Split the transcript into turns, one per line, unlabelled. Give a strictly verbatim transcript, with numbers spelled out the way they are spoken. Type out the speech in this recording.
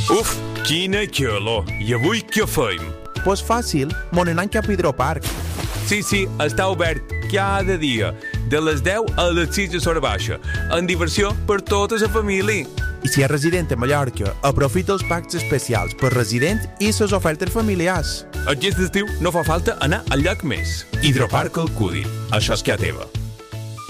Uf, quina calor! I avui què feim?
Pues fàcil, mon anant cap a Hidroparc.
Sí, sí, està obert cada dia, de les deu a les sis de l'hora baixa, amb diversió per tota la família.
I si és resident a Mallorca, aprofita els packs especials per resident i les ofertes familiars.
Aquest estiu no fa falta anar al llac més. Hidroparc Alcúdia. Això és que a teva.